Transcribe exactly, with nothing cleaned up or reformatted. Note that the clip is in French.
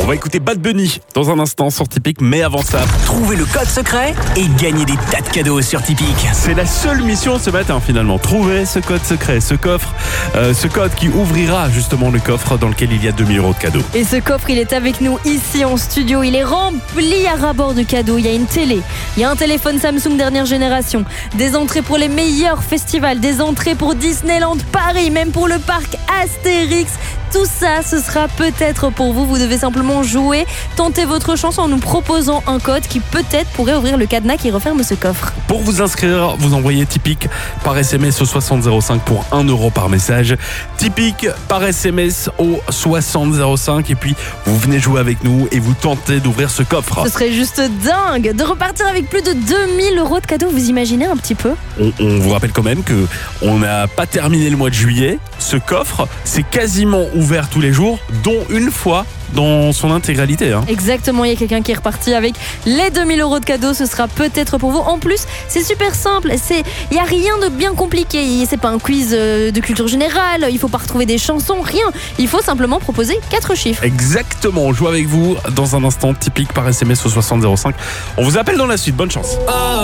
va écouter Bad Bunny dans un instant sur Tipeee, mais avant ça, Trouvez le code secret et gagnez des tas de cadeaux sur Tipeee. c'est la seule mission ce matin finalement. Trouver ce code secret, ce coffre, euh, ce code qui ouvrira justement le coffre dans lequel il y a deux mille euros de cadeaux. Et ce coffre, il est avec nous ici en studio. Il est rempli à ras-bord de cadeaux. Il y a une télé, il y a un téléphone Samsung dernière génération, des entrées pour les meilleurs festivals, des entrées pour Disneyland Paris, même pour le parc Astérix. Tout ça, ce sera peut-être pour vous. Vous devez simplement jouer, tenter votre chance en nous proposant un code qui peut-être pourrait ouvrir le cadenas qui referme ce coffre. Pour vous inscrire, vous envoyez Tipeee par S M S au soixante zéro cinq pour un euro par message. Tipeee par S M S au soixante zéro cinq et puis vous venez jouer avec nous et vous tentez d'ouvrir ce coffre. Ce serait juste dingue de repartir avec plus de deux mille euros de cadeaux. Vous imaginez un petit peu ? On, on vous rappelle quand même que on n'a pas terminé le mois de juillet. Ce coffre, c'est quasiment ouvert tous les jours, dont une fois dans son intégralité. Hein. Exactement, il y a quelqu'un qui est reparti avec les deux mille euros de cadeaux. Ce sera peut-être pour vous. En plus, c'est super simple. C'est, il n'y a rien de bien compliqué. C'est pas un quiz de culture générale. Il faut pas retrouver des chansons, rien. Il faut simplement proposer quatre chiffres. Exactement, on joue avec vous dans un instant. Tipeee par S M S au soixante zéro cinq. On vous appelle dans la suite. Bonne chance.